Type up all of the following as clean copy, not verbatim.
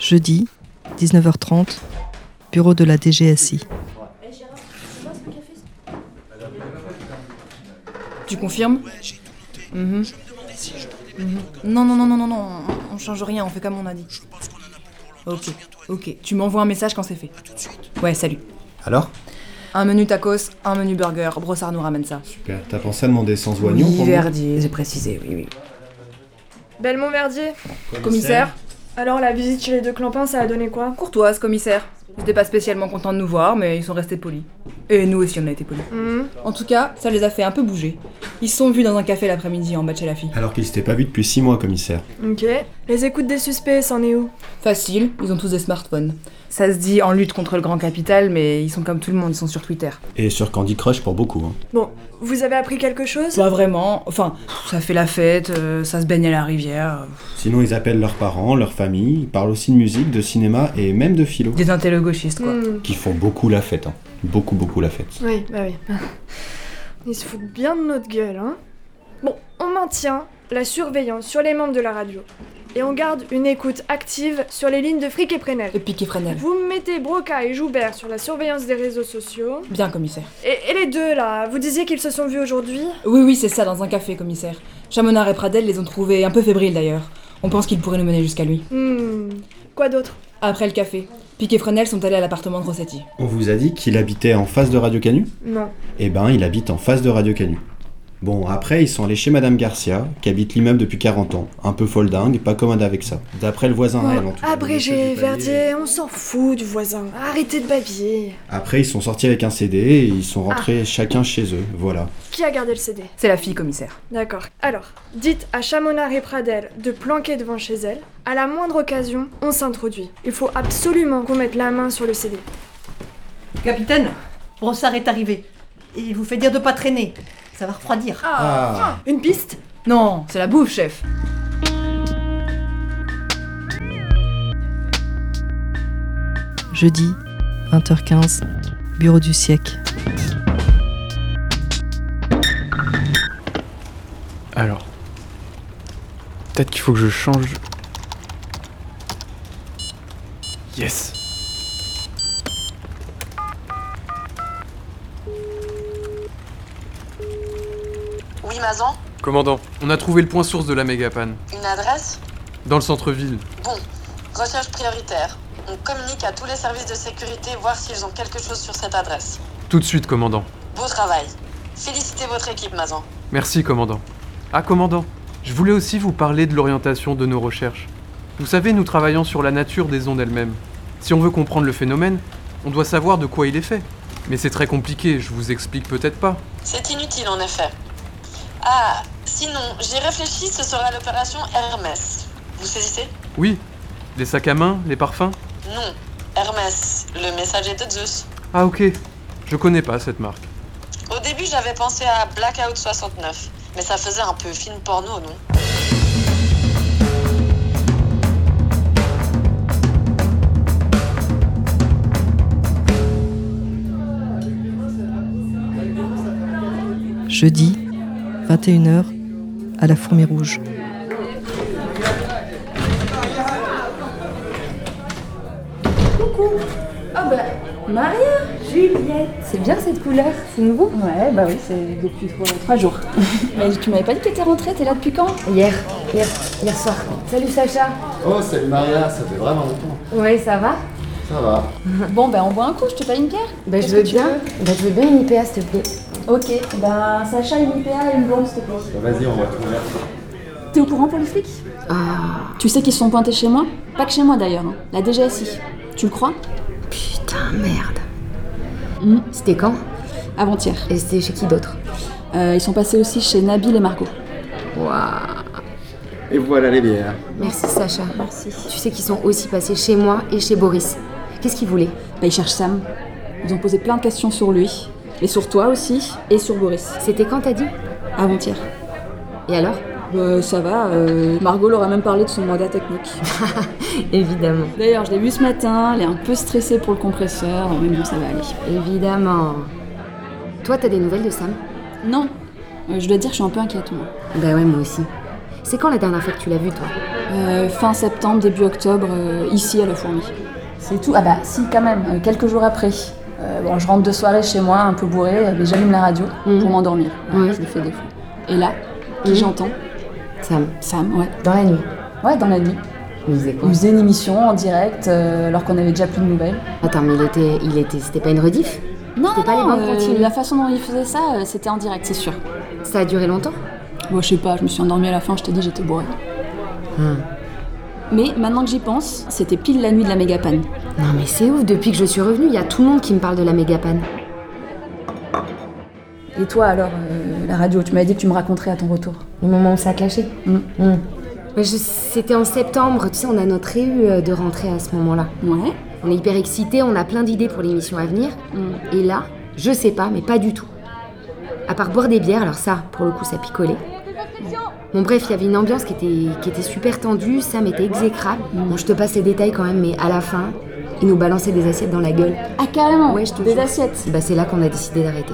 Jeudi, 19h30, bureau de la DGSI. Tu confirmes ? Non, on change rien, on fait comme on a dit. Ok, tu m'envoies un message quand c'est fait. Ouais, salut. Alors ? Un menu tacos, un menu burger, Brossard nous ramène ça. Super, t'as pensé à demander sans oignon Oui, pour moi ? Verdier, j'ai précisé, oui. Belmont-Verdier. Commissaire ? Alors la visite chez les deux clampins, ça a donné quoi ? Courtoise, commissaire. Ils étaient pas spécialement contents de nous voir, mais ils sont restés polis. Et nous aussi, on a été polis. En tout cas, ça les a fait un peu bouger. Ils se sont vus dans un café l'après-midi en bas de chez la fille. Alors qu'ils s'étaient pas vus depuis 6 mois, commissaire. Ok. Les écoutes des suspects, c'en est où ? Facile, ils ont tous des smartphones. Ça se dit en lutte contre le grand capital, mais ils sont comme tout le monde, ils sont sur Twitter. Et sur Candy Crush pour beaucoup. Hein. Bon, vous avez appris quelque chose ? Pas vraiment, enfin, ça fait la fête, ça se baigne à la rivière. Sinon, ils appellent leurs parents, leur famille, ils parlent aussi de musique, de cinéma et même de philo. Des intello-gauchistes, quoi. Qui font beaucoup la fête, hein. Beaucoup la fête. Oui. Ils se foutent bien de notre gueule, hein. Bon, on maintient la surveillance sur les membres de la radio. Et on garde une écoute active sur les lignes de Frick et Fresnel. Et Pic et Fresnel. Vous mettez Broca et Joubert sur la surveillance des réseaux sociaux. Bien, commissaire. Et les deux, là, vous disiez qu'ils se sont vus aujourd'hui ? Oui, c'est ça, dans un café, commissaire. Chamonard et Pradel les ont trouvés un peu fébriles, d'ailleurs. On pense qu'ils pourraient nous mener jusqu'à lui. Quoi d'autre ? Après le café, Pic et Fresnel sont allés à l'appartement de Rossetti. On vous a dit qu'il habitait en face de Radio Canu ? Non. Eh ben, il habite en face de Radio Canu. Bon, après, ils sont allés chez Madame Garcia, qui habite l'immeuble depuis 40 ans. Un peu folle dingue, pas commode avec ça. D'après le voisin, elle, en tout cas. Abrégé, Verdier, on s'en fout du voisin. Arrêtez de babiller. Après, ils sont sortis avec un CD et ils sont rentrés chacun chez eux, voilà. Qui a gardé le CD ? C'est la fille, commissaire. D'accord. Alors, dites à Chamonard et Pradel de planquer devant chez elle. À la moindre occasion, on s'introduit. Il faut absolument qu'on mette la main sur le CD. Capitaine, Brossard est arrivé. Et il vous fait dire de pas traîner. Ça va refroidir. Une piste ? Non, c'est la bouffe, chef. Jeudi, 20h15, bureau du siècle. Alors, peut-être qu'il faut que je change. Yes. Oui, Mazan ? Commandant, on a trouvé le point source de la méga-panne. Une adresse ? Dans le centre-ville. Bon, recherche prioritaire. On communique à tous les services de sécurité, voir s'ils ont quelque chose sur cette adresse. Tout de suite, commandant. Beau travail. Félicitez votre équipe, Mazan. Merci, commandant. Ah, commandant, je voulais aussi vous parler de l'orientation de nos recherches. Vous savez, nous travaillons sur la nature des ondes elles-mêmes. Si on veut comprendre le phénomène, on doit savoir de quoi il est fait. Mais c'est très compliqué, je vous explique peut-être pas. C'est inutile, en effet. Ah, sinon, j'y réfléchis, ce sera l'opération Hermès. Vous saisissez ? Oui, les sacs à main, les parfums ? Non, Hermès, le messager de Zeus. Ah ok, je connais pas cette marque. Au début, j'avais pensé à Blackout 69, mais ça faisait un peu film porno, non ? Jeudi, 21h, à la Fourmi Rouge. Maria, Juliette, c'est bien cette couleur, c'est nouveau ? Ouais, bah oui, c'est depuis 3 jours. Mais tu m'avais pas dit que t'étais rentrée, t'es là depuis quand ? Hier soir. Salut Sacha. Oh, salut Maria, ça fait vraiment longtemps. Ouais, ça va ? Ça va. Bon, on boit un coup, je te paye une bière ? Bah je veux bien. Je veux bien une IPA s'il te plaît. Ok, Sacha, une IPA et une blonde s'il te plaît. Bah, vas-y, on va tout faire. T'es au courant pour les flics ? Tu sais qu'ils se sont pointés chez moi ? Pas que chez moi d'ailleurs, hein. La DGSI. Tu le crois ? Putain, merde. C'était quand ? Avant-hier. Et c'était chez qui d'autre ? Ils sont passés aussi chez Nabil et Margot. Waouh. Et voilà les bières. Merci Sacha. Merci. Tu sais qu'ils sont aussi passés chez moi et chez Boris. Qu'est-ce qu'ils voulaient ? Ils cherchent Sam. Ils ont posé plein de questions sur lui. Et sur toi aussi. Et sur Boris. C'était quand t'as dit ? Avant-hier. Et alors ? Ça va, Margot leur a même parlé de son mandat technique. Évidemment. D'ailleurs, je l'ai vue ce matin, elle est un peu stressée pour le compresseur, mais bon, ça va aller. Évidemment. Toi, t'as des nouvelles de Sam ? Non, je dois dire que je suis un peu inquiète, moi. Bah ouais, moi aussi. C'est quand la dernière fois que tu l'as vu, toi? Fin septembre, début octobre, ici à La Fourmi. C'est tout. Ah bah si, quand même, quelques jours après. Bon, je rentre de soirée chez moi, un peu bourrée, mais j'allume la radio pour m'endormir. Ouais, je le fais des fois. Et là, qui j'entends? Sam, ouais. Dans la nuit? Ouais, dans la nuit. Il faisait une émission en direct, alors qu'on avait déjà plus de nouvelles. Attends, mais c'était pas une rediff? Non, c'était pas les bandes continues. La façon dont il faisait ça, c'était en direct, c'est sûr. Ça a duré longtemps? Bon, je sais pas, je me suis endormie à la fin, je t'ai dit, j'étais bourrée. Mais maintenant que j'y pense, c'était pile la nuit de la méga panne. Non mais c'est ouf, depuis que je suis revenue, il y a tout le monde qui me parle de la méga panne. Et toi alors, la radio, tu m'avais dit que tu me raconterais à ton retour. Le moment où ça a clashé. C'était en septembre, tu sais, on a notre réu de rentrée à ce moment-là. Ouais. On est hyper excités, on a plein d'idées pour l'émission à venir. Et là, je sais pas, mais pas du tout. À part boire des bières, alors ça, pour le coup, ça picolait. Bon bref, il y avait une ambiance qui était super tendue, Sam était exécrable. Bon, je te passe les détails quand même, mais à la fin, il nous balançait des assiettes dans la gueule. Ah carrément? Ouais, je te des jure. Assiettes. Bah c'est là qu'on a décidé d'arrêter.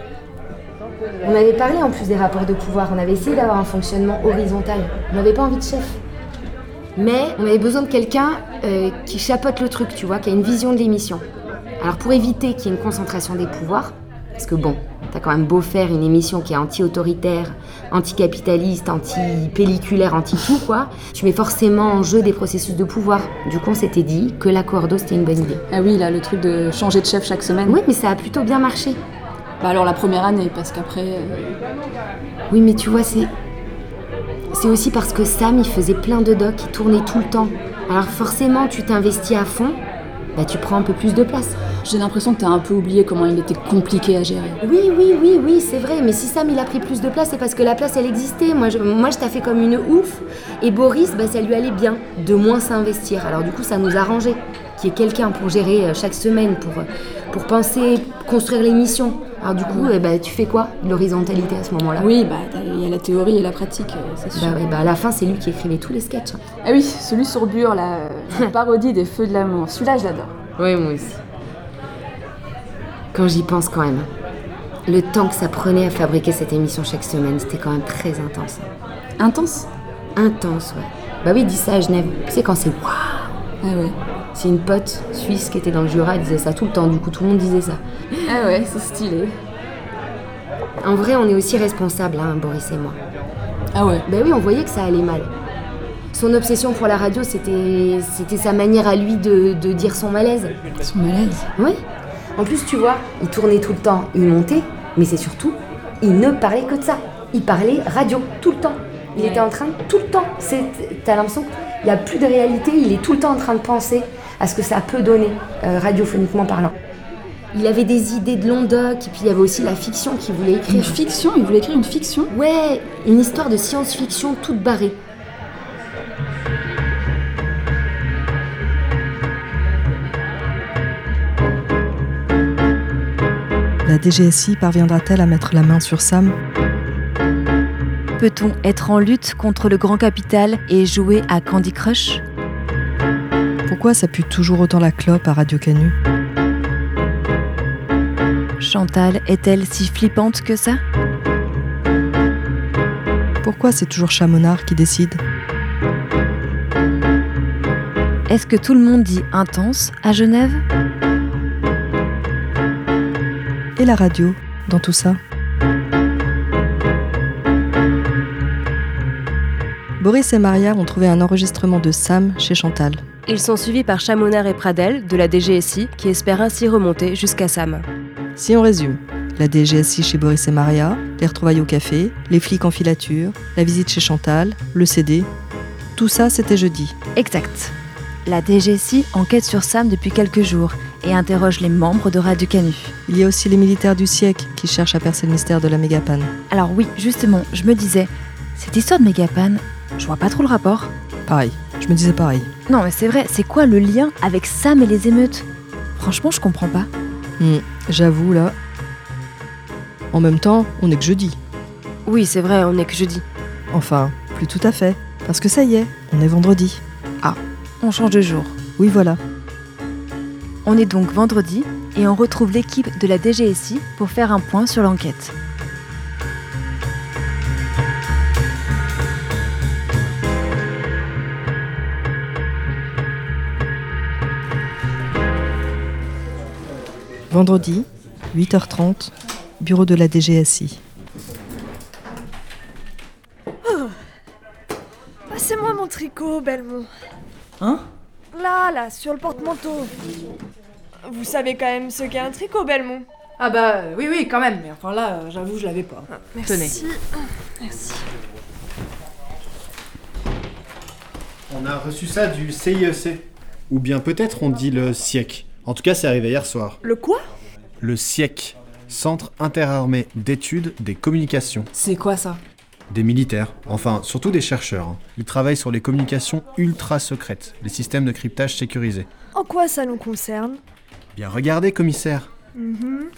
On avait parlé en plus des rapports de pouvoir, on avait essayé d'avoir un fonctionnement horizontal. On n'avait pas envie de chef. Mais on avait besoin de quelqu'un qui chapeaute le truc, tu vois, qui a une vision de l'émission. Alors pour éviter qu'il y ait une concentration des pouvoirs, parce que bon, t'as quand même beau faire une émission qui est anti-autoritaire, anti-capitaliste, anti-pelliculaire, anti-tout, quoi, tu mets forcément en jeu des processus de pouvoir. Du coup, on s'était dit que la coordo, c'était une bonne idée. Ah oui, là, le truc de changer de chef chaque semaine. Oui, mais ça a plutôt bien marché. Bah alors la première année, parce qu'après... Oui, mais tu vois, c'est aussi parce que Sam, il faisait plein de docs, il tournait tout le temps. Alors forcément, tu t'investis à fond, bah tu prends un peu plus de place. J'ai l'impression que t'as un peu oublié comment il était compliqué à gérer. Oui, c'est vrai. Mais si Sam, il a pris plus de place, c'est parce que la place, elle existait. Moi, je t'ai fait comme une ouf. Et Boris, bah, ça lui allait bien de moins s'investir. Alors du coup, ça nous arrangeait qu'il y ait quelqu'un pour gérer chaque semaine, pour penser, construire l'émission. Alors du coup, tu fais quoi? L'horizontalité à ce moment-là? Oui, bah il y a la théorie et la pratique, c'est sûr. À la fin, c'est lui qui écrivait tous les sketchs. Ah oui, celui sur Bure, la parodie des Feux de l'amour. Celui-là, je l'adore. Oui, moi aussi. Quand j'y pense quand même, le temps que ça prenait à fabriquer cette émission chaque semaine, c'était quand même très intense. Intense? Intense, ouais. Bah oui, dis ça à Genève. Tu sais quand c'est waouh. Ah ouais. C'est une pote suisse qui était dans le Jura, elle disait ça tout le temps, du coup tout le monde disait ça. Ah ouais, c'est stylé. En vrai, on est aussi responsables, hein, Boris et moi. Ah ouais? Bah oui, on voyait que ça allait mal. Son obsession pour la radio, c'était sa manière à lui de dire son malaise. Son malaise? Oui. En plus, tu vois, il tournait tout le temps, il montait, mais c'est surtout, il ne parlait que de ça. Il parlait radio, tout le temps. Il était en train, tout le temps. T'as l'impression qu'il n'y a plus de réalité, il est tout le temps en train de penser à ce que ça peut donner, radiophoniquement parlant. Il avait des idées de long doc, et puis il y avait aussi la fiction qu'il voulait écrire. Une fiction? Il voulait écrire une fiction? Ouais, une histoire de science-fiction toute barrée. La DGSI parviendra-t-elle à mettre la main sur Sam? Peut-on être en lutte contre le grand capital et jouer à Candy Crush? Pourquoi ça pue toujours autant la clope à Radio Canu? Chantal est-elle si flippante que ça? Pourquoi c'est toujours Chamonard qui décide? Est-ce que tout le monde dit intense à Genève? Et la radio, dans tout ça? Boris et Maria ont trouvé un enregistrement de Sam chez Chantal. Ils sont suivis par Chamonard et Pradel de la DGSI qui espèrent ainsi remonter jusqu'à Sam. Si on résume, la DGSI chez Boris et Maria, les retrouvailles au café, les flics en filature, la visite chez Chantal, le CD, tout ça c'était jeudi. Exact. La DGSI enquête sur Sam depuis quelques jours et interroge les membres de Radio Canu. Il y a aussi les militaires du siècle qui cherchent à percer le mystère de la mégapanne. Alors oui, justement, je me disais, cette histoire de mégapanne, je vois pas trop le rapport. Pareil, je me disais pareil. Non mais c'est vrai, c'est quoi le lien avec Sam et les émeutes? Franchement, je comprends pas. J'avoue là. En même temps, on est que jeudi. Oui, c'est vrai, on est que jeudi. Enfin, plus tout à fait, parce que ça y est, on est vendredi. Ah, on change de jour. Oui, voilà. On est donc vendredi et on retrouve l'équipe de la DGSI pour faire un point sur l'enquête. Vendredi, 8h30, bureau de la DGSI. Oh. Passez-moi mon tricot, Belmont. Hein? Là, sur le porte-manteau. Vous savez quand même ce qu'est un tricot, Belmont? Ah bah oui, quand même. Mais enfin là, j'avoue, je l'avais pas. Merci. Tenez. Merci. On a reçu ça du CIEC. Ou bien peut-être on dit le SIEC. En tout cas, c'est arrivé hier soir. Le quoi? Le SIEC, Centre interarmé d'études des communications. C'est quoi ça? Des militaires, enfin surtout des chercheurs. Ils travaillent sur les communications ultra secrètes, les systèmes de cryptage sécurisés. En quoi ça nous concerne? Bien regardez, commissaire. Mhm.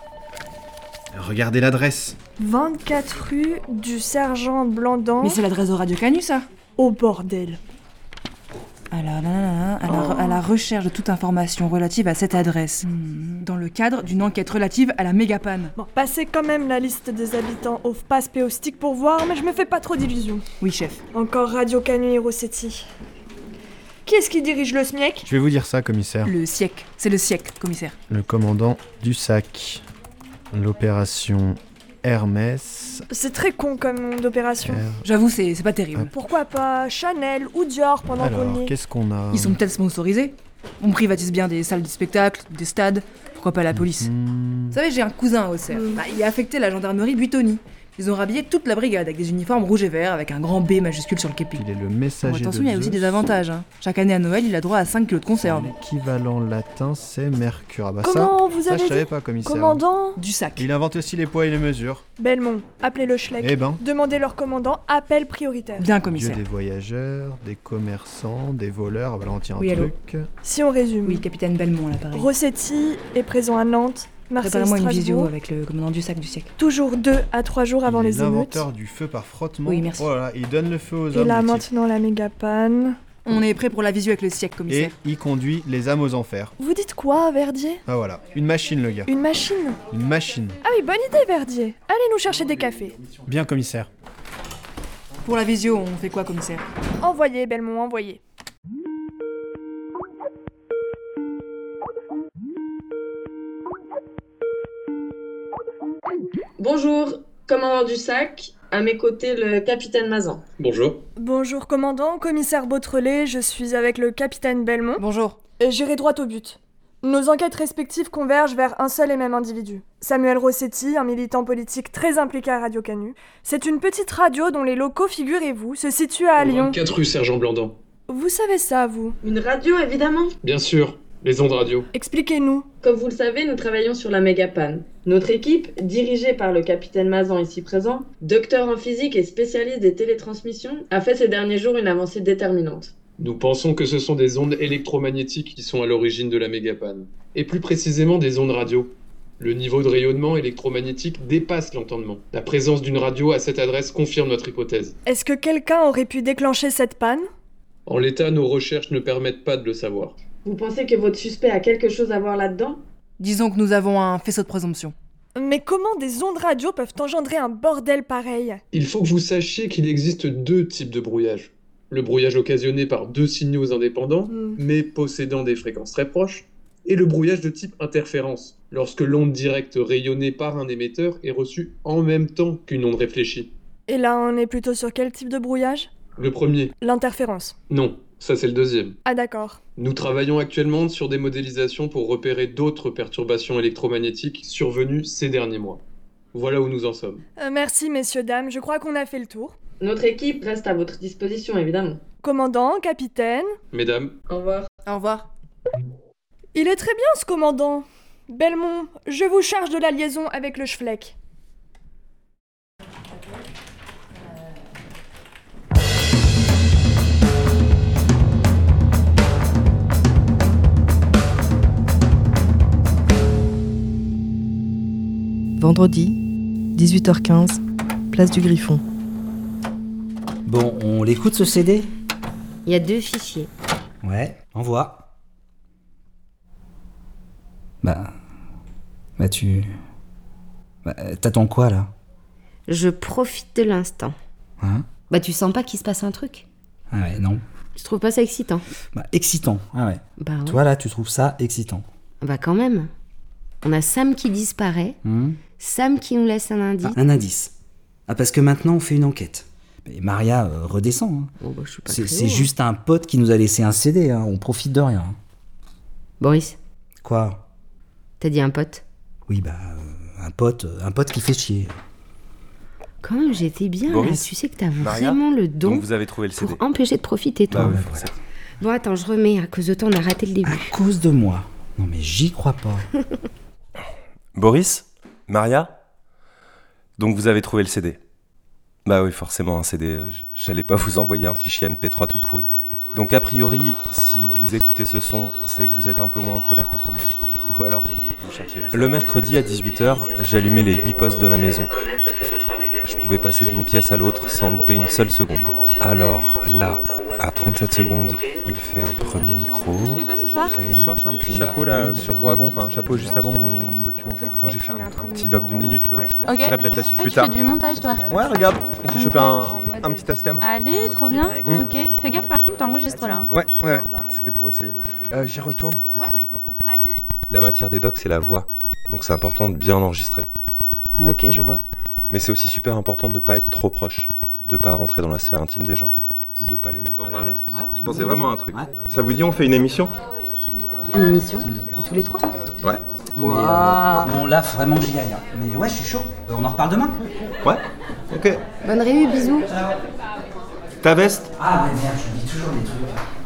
Regardez l'adresse. 24 rue du Sergent Blandan. Mais c'est l'adresse de Radio Canu, ça? Au bordel. Alors, à la recherche de toute information relative à cette adresse, dans le cadre d'une enquête relative à la mégapanne. Bon, passez quand même la liste des habitants au passe au stick pour voir, mais je me fais pas trop d'illusions. Oui, chef. Encore Radio Canu et Rossetti. Qui est-ce qui dirige le SMIEC? Je vais vous dire ça, commissaire. Le SIEC. C'est le SIEC, commissaire. Le commandant du SAC. L'opération Hermès. C'est très con comme nom d'opération. J'avoue, c'est pas terrible. Pourquoi pas Chanel ou Dior pendant qu'on y Alors, est? qu'est-ce qu'on a? Ils sont peut-être sponsorisés. On privatise bien des salles de spectacle, des stades. Pourquoi pas la police? Vous savez, j'ai un cousin à Auxerre. Il est affecté à la gendarmerie Buitoni. Ils ont rhabillé toute la brigade avec des uniformes rouge et vert avec un grand B majuscule sur le képi. Il est le messager Bon, attention, de il y a aussi Zeus. des avantages. Chaque année à Noël, il a droit à 5 kilos de conserve. L'équivalent latin, c'est Mercure. Ah bah Comment ça, vous ça avez je savais dit? pas, commissaire. Commandant Du SAC. Il invente aussi les poids et les mesures. Belmont, appelez le Schleck. Eh ben. Demandez leur commandant, appel prioritaire. Bien, Dieu commissaire. des voyageurs, des commerçants, des voleurs. Ah bah là, on tient un Oui, allô. truc. Si on résume. Oui, capitaine Belmont à l'appareil. Rossetti est présent à Nantes, Marseille, Préparez-moi une Strasbourg. visio avec le commandant du SAC du siècle. Toujours 2 à 3 jours avant Il est les émeutes. l'inventeur du feu par frottement. Oui, merci. Oh là là, il donne le feu aux Et hommes. là le type. maintenant la mégapanne. On est prêt pour la visio avec le SIEC, commissaire. Et il conduit les âmes aux enfers. Vous dites quoi, Verdier? Ah voilà, une machine le gars. Une machine? Une machine. Ah oui, bonne idée, Verdier. Allez nous chercher des cafés. Bien, commissaire. Pour la visio, on fait quoi, commissaire? Envoyez, Belmont, envoyez. Bonjour, commandant du SAC, à mes côtés le capitaine Mazan. Bonjour. Bonjour, commandant, commissaire Beautrelet, je suis avec le capitaine Belmont. Bonjour. Et j'irai droit au but. Nos enquêtes respectives convergent vers un seul et même individu. Samuel Rossetti, un militant politique très impliqué à Radio Canu. C'est une petite radio dont les locaux, figurez-vous, se situent à Lyon. 24 rue Sergent Blandan. Vous savez ça, vous? Une radio, évidemment. Bien sûr, les ondes radio. Expliquez-nous. Comme vous le savez, nous travaillons sur la mégapanne. Notre équipe, dirigée par le capitaine Mazan ici présent, docteur en physique et spécialiste des télétransmissions, a fait ces derniers jours une avancée déterminante. Nous pensons que ce sont des ondes électromagnétiques qui sont à l'origine de la mégapanne. Et plus précisément des ondes radio. Le niveau de rayonnement électromagnétique dépasse l'entendement. La présence d'une radio à cette adresse confirme notre hypothèse. Est-ce que quelqu'un aurait pu déclencher cette panne? En l'état, nos recherches ne permettent pas de le savoir. Vous pensez que votre suspect a quelque chose à voir là-dedans? Disons que nous avons un faisceau de présomption. Mais comment des ondes radio peuvent engendrer un bordel pareil? Il faut que vous sachiez qu'il existe deux types de brouillage. Le brouillage occasionné par deux signaux indépendants, mais possédant des fréquences très proches, et le brouillage de type interférence, lorsque l'onde directe rayonnée par un émetteur est reçue en même temps qu'une onde réfléchie. Et là, on est plutôt sur quel type de brouillage? Le premier. L'interférence. Non, ça c'est le deuxième. Ah d'accord. Nous travaillons actuellement sur des modélisations pour repérer d'autres perturbations électromagnétiques survenues ces derniers mois. Voilà où nous en sommes. Merci messieurs, dames, je crois qu'on a fait le tour. Notre équipe reste à votre disposition, évidemment. Commandant, capitaine... Mesdames. Au revoir. Au revoir. Il est très bien ce commandant. Belmont, je vous charge de la liaison avec le Schleck. Vendredi, 18h15, place du Griffon. Bon, on l'écoute ce CD? Il y a 2 fichiers. Ouais, envoie. Bah, t'attends quoi là? Je profite de l'instant. Hein? Bah tu sens pas qu'il se passe un truc? Ah ouais, non. Tu trouves pas ça excitant? Bah, excitant, ah ouais. Bah ouais. Toi là, tu trouves ça excitant? Bah quand même. On a Sam qui disparaît, Sam qui nous laisse un indice. Un indice. Ah, parce que maintenant on fait une enquête. Et Maria redescend. Hein. Bon, bah, je suis pas C'est très haut, juste un pote qui nous a laissé un CD, hein. On profite de rien. Hein. Boris, Quoi? t'as dit un pote? Oui, un pote qui fait chier. Quand même, j'étais bien Boris, là. Tu sais que t'as Maria, vraiment le don donc vous avez trouvé le CD. pour empêcher de profiter, toi. Bah ouais, voilà. Bon, attends, je remets. À cause de toi, on a raté le début. À cause de moi. Non mais j'y crois pas. Boris, Maria, donc vous avez trouvé le CD. Bah oui, forcément un CD, j'allais pas vous envoyer un fichier MP3 tout pourri. Donc a priori, si vous écoutez ce son, c'est que vous êtes un peu moins en colère contre moi. Ou alors vous cherchez juste... Le mercredi à 18h, j'allumais les 8 postes de la maison. Je pouvais passer d'une pièce à l'autre sans louper une seule seconde. Alors là, à 37 secondes, il fait un premier micro. Tu fais quoi ce soir? Ce soir, j'ai un petit chapeau là sur Wagon, enfin un chapeau juste avant mon documentaire. Enfin, j'ai fait un petit doc d'1 minute. Je ferai peut-être la suite plus tard. Tu fais du montage toi? Ouais, regarde, j'ai chopé un petit Tascam. Allez, trop bien. Ok, fais gaffe par contre, t'enregistres là. Hein. Ouais, c'était pour essayer. J'y retourne, c'est tout de suite. À tout. La matière des docs, c'est la voix, donc c'est important de bien enregistrer. Ok, je vois. Mais c'est aussi super important de pas être trop proche, de pas rentrer dans la sphère intime des gens, de pas les mettre mal à l'aise. Je pensais vraiment à un truc. Ça vous dit on fait une émission? Une émission? Et tous les trois? Ouais. Bon là vraiment j'y aille. Hein. Mais ouais, je suis chaud. On en reparle demain? Ouais. Ok. Bonne réu, bisous. Ta veste? Ah ouais, merde, je dis toujours des trucs.